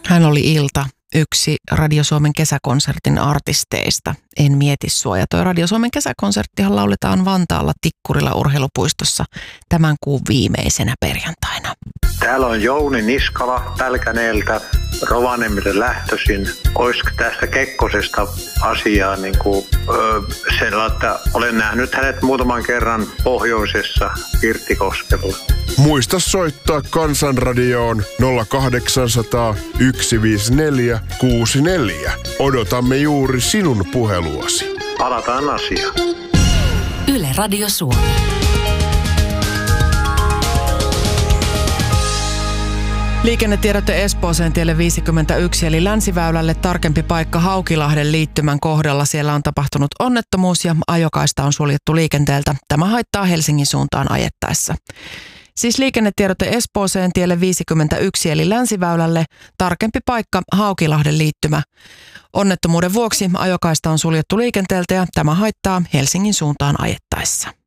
Hän oli Ilta, yksi Radio Suomen kesäkonsertin artisteista. En mieti sua. Ja toi Radio Suomen kesäkonserttihan lauletaan Vantaalla Tikkurilla urheilupuistossa tämän kuun viimeisenä perjantaina. Täällä on Jouni Niskala Pälkäneeltä, Rovaniemelle lähtöisin. Olisiko tästä Kekkosesta asiaa sellainen, että olen nähnyt hänet muutaman kerran pohjoisessa Pirttikoskella. Muista soittaa Kansanradioon 0800 154 64. Odotamme juuri sinun puheluasi. Palataan asiaan. Yle Radio Suomi. Liikennetiedote Espooseen tielle 51 eli Länsiväylälle tarkempi paikka Haukilahden liittymän kohdalla. Siellä on tapahtunut onnettomuus ja ajokaista on suljettu liikenteeltä. Tämä haittaa Helsingin suuntaan ajettaessa. Siis liikennetiedote Espooseen tielle 51 eli Länsiväylälle tarkempi paikka Haukilahden liittymä. Onnettomuuden vuoksi ajokaista on suljettu liikenteeltä ja tämä haittaa Helsingin suuntaan ajettaessa.